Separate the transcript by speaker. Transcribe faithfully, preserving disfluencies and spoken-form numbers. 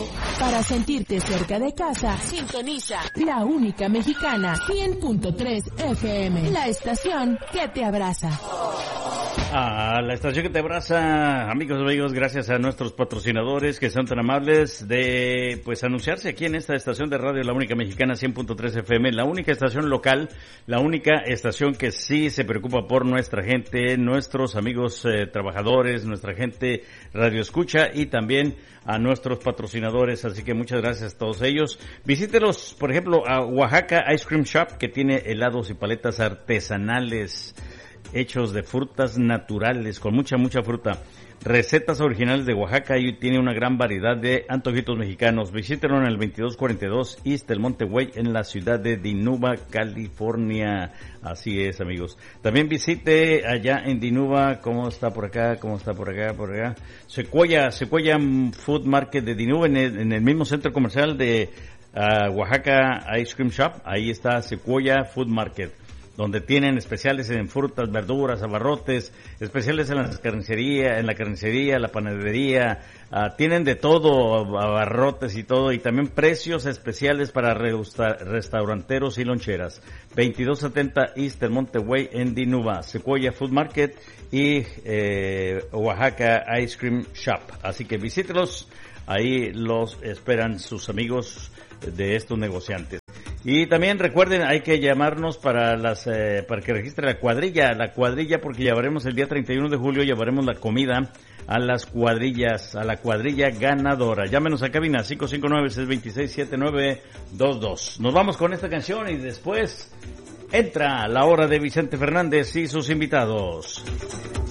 Speaker 1: Para sentirte cerca de casa, sintoniza la única mexicana cien punto tres F M, la estación que te abraza.
Speaker 2: Ah, la estación que te abraza, amigos y amigos, gracias a nuestros patrocinadores que son tan amables de pues anunciarse aquí en esta estación de radio, la única mexicana cien punto tres F M, la única estación local, la única estación que sí se preocupa por nuestra gente, nuestros amigos eh, trabajadores, nuestra gente radio escucha y también a nuestros patrocinadores, así que muchas gracias a todos ellos. Visítelos, por ejemplo, a Oaxaca Ice Cream Shop, que tiene helados y paletas artesanales hechos de frutas naturales, con mucha, mucha fruta. Recetas originales de Oaxaca y tiene una gran variedad de antojitos mexicanos. Visítenlo en el veintidós cuarenta y dos East El Monte Way en la ciudad de Dinuba, California. Así es, amigos. También visite allá en Dinuba, ¿cómo está por acá? ¿Cómo está por acá? Por acá. Sequoia, Sequoia Food Market de Dinuba, en el, en el mismo centro comercial de uh, Oaxaca Ice Cream Shop. Ahí está Sequoia Food Market, donde tienen especiales en frutas, verduras, abarrotes, especiales en la carnicería, en la carnicería, la panadería, uh, tienen de todo, abarrotes y todo, y también precios especiales para reusta- restauranteros y loncheras. veintidós setenta East El Monte Way en Dinuba, Sequoia Food Market y eh, Oaxaca Ice Cream Shop. Así que visítelos, ahí los esperan sus amigos de estos negociantes. Y también recuerden, hay que llamarnos para las eh, para que registre la cuadrilla, la cuadrilla porque llevaremos el día treinta y uno de julio, llevaremos la comida a las cuadrillas, a la cuadrilla ganadora. Llámenos a cabina cinco cinco nueve, seis dos seis, siete nueve dos dos. Nos vamos con esta canción y después entra la hora de Vicente Fernández y sus invitados.